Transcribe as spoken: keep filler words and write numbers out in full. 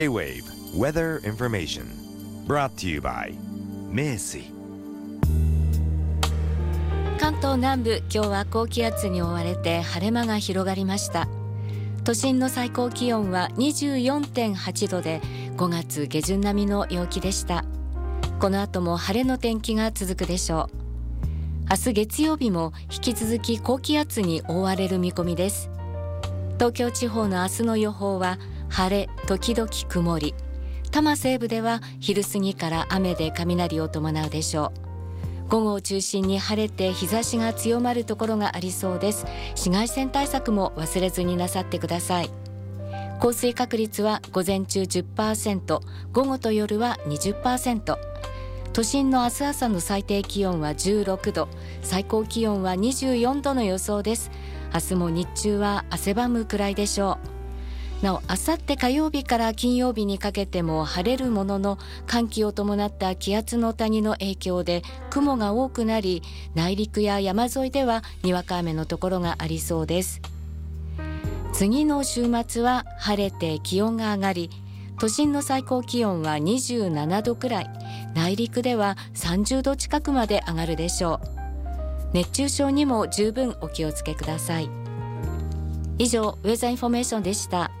J-Wave Weather Information brought to you by 名水。 関東南部、今日は高気圧に覆われて晴れ間が広がりました。都心の最高気温は にじゅうよんてんはち 度でごがつ下旬並みの陽気でした。この後も晴れの天気が続くでしょう。明日月曜日も引き続き高気圧に覆われる見込みです。東京地方の明日の予報は晴れ時々曇り、多摩西部では昼過ぎから雨で雷を伴うでしょう。午後を中心に晴れて日差しが強まるところがありそうです。紫外線対策も忘れずになさってください。降水確率は午前中 じゅっパーセント、午後と夜は にじゅっパーセント。都心の明日朝の最低気温はじゅうろくど、最高気温はにじゅうよんどの予想です。明日も日中は汗ばむくらいでしょう。なお、あさって火曜日から金曜日にかけても晴れるものの、寒気を伴った気圧の谷の影響で雲が多くなり、内陸や山沿いではにわか雨のところがありそうです。次の週末は晴れて気温が上がり、都心の最高気温はにじゅうななどくらい、内陸ではさんじゅうど近くまで上がるでしょう。熱中症にも十分お気をつけください。以上、ウェザーインフォメーションでした。